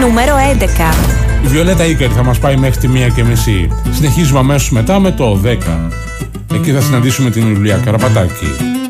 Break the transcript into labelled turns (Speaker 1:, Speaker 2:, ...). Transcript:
Speaker 1: νούμερο 11.
Speaker 2: Η Βιολέτα Ίκαρη θα μας πάει μέχρι τη 1:30. Συνεχίζουμε αμέσως μετά με το 10. Εκεί θα συναντήσουμε την Ιουλία Καραπατάκη.